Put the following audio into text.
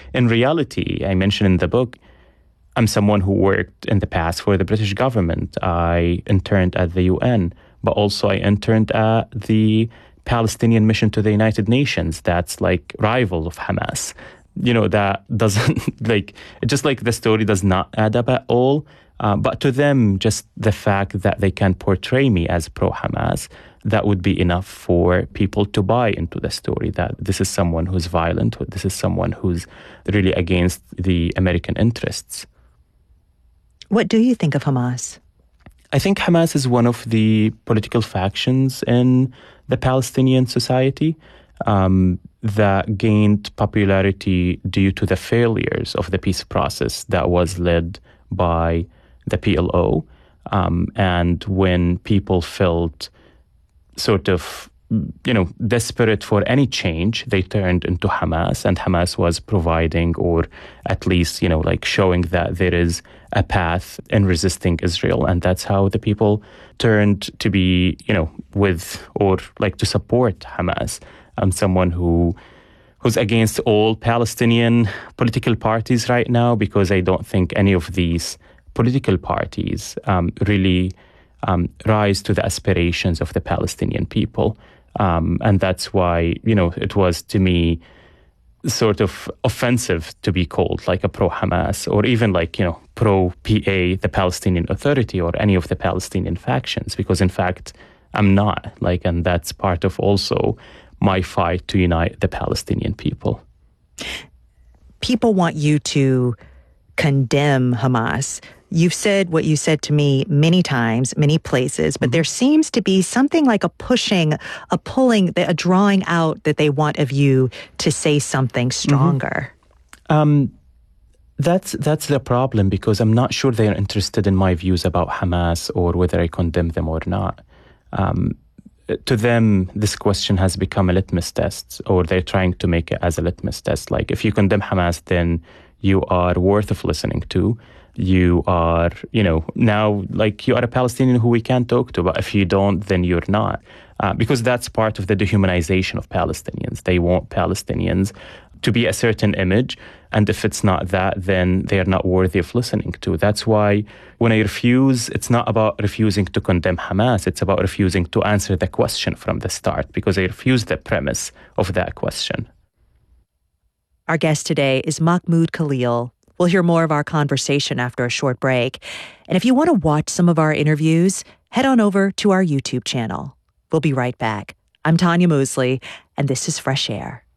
in reality, I mentioned in the book, I'm someone who worked in the past for the British government. I interned at the UN, but also I interned at the Palestinian mission to the United Nations. That's like rival of Hamas. That doesn't just like the story does not add up at all. But to them, just the fact that they can portray me as pro-Hamas, that would be enough for people to buy into the story that this is someone who's violent, this is someone who's really against the American interests. What do you think of Hamas? I think Hamas is one of the political factions in the Palestinian society that gained popularity due to the failures of the peace process that was led by the PLO. And when people felt sort of, desperate for any change, they turned into Hamas, and Hamas was providing, or at least, showing that there is a path in resisting Israel. And that's how the people turned to be, with, or to support Hamas. I'm someone who's against all Palestinian political parties right now, because I don't think any of these political parties really rise to the aspirations of the Palestinian people. And that's why, it was to me sort of offensive to be called like a pro-Hamas, or even pro-PA, the Palestinian Authority, or any of the Palestinian factions, because in fact, I'm not. And that's part of also my fight to unite the Palestinian people. People want you to condemn Hamas. You've said what you said to me many times, many places, but there seems to be something like a pushing, a pulling, a drawing out that they want of you to say something stronger. That's the problem, because I'm not sure they're interested in my views about Hamas or whether I condemn them or not. To them, this question has become a litmus test, or they're trying to make it as a litmus test. Like, if you condemn Hamas, then you are worth of listening to. You are, now, you are a Palestinian who we can talk to, but if you don't, then you're not. Because that's part of the dehumanization of Palestinians. They want Palestinians to be a certain image, and if it's not that, then they are not worthy of listening to. That's why when I refuse, it's not about refusing to condemn Hamas, it's about refusing to answer the question from the start, because I refuse the premise of that question. Our guest today is Mahmoud Khalil. We'll hear more of our conversation after a short break. And if you want to watch some of our interviews, head on over to our YouTube channel. We'll be right back. I'm Tanya Mosley, and this is Fresh Air.